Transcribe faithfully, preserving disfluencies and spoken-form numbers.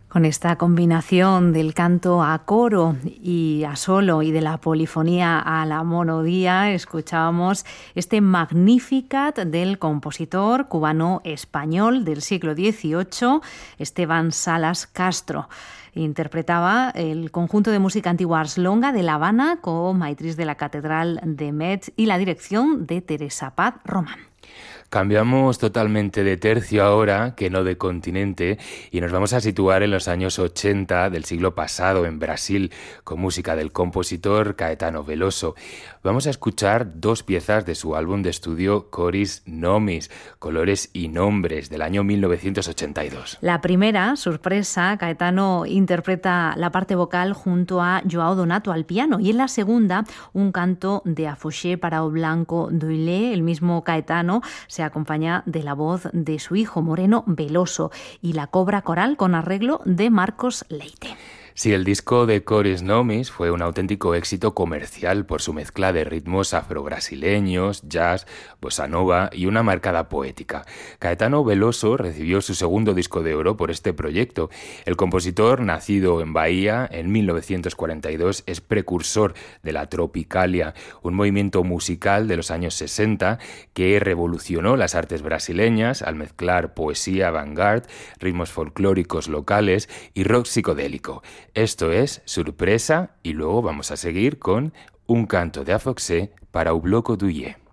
Con esta combinación del canto a coro y a solo y de la polifonía a la monodía, escuchábamos este Magnificat del compositor cubano-español del siglo dieciocho, Esteban Salas Castro. Interpretaba el conjunto de música antigua Ars Longa de La Habana con matriz de la Catedral de Metz y la dirección de Teresa Paz Román. Cambiamos totalmente de tercio ahora, que no de continente, y nos vamos a situar en los años ochenta del siglo pasado en Brasil, con música del compositor Caetano Veloso. Vamos a escuchar dos piezas de su álbum de estudio Cores Nomes, Colores y Nombres, del año mil novecientos ochenta y dos. La primera, sorpresa, Caetano interpreta la parte vocal junto a Joao Donato al piano, y en la segunda, un canto de Afoxé para o Blanco Doilé. El mismo Caetano se acompaña de la voz de su hijo Moreno Veloso y la cobra coral con arreglo de Marcos Leite. Sí, el disco de Cores Nomes fue un auténtico éxito comercial por su mezcla de ritmos afrobrasileños, jazz, bossa nova y una marcada poética. Caetano Veloso recibió su segundo disco de oro por este proyecto. El compositor, nacido en Bahía en mil novecientos cuarenta y dos, es precursor de la tropicalia, un movimiento musical de los años sesenta que revolucionó las artes brasileñas al mezclar poesía avant-garde, ritmos folclóricos locales y rock psicodélico. Esto es Sorpresa y luego vamos a seguir con Un canto de Afoxé para o Bloco Doilé.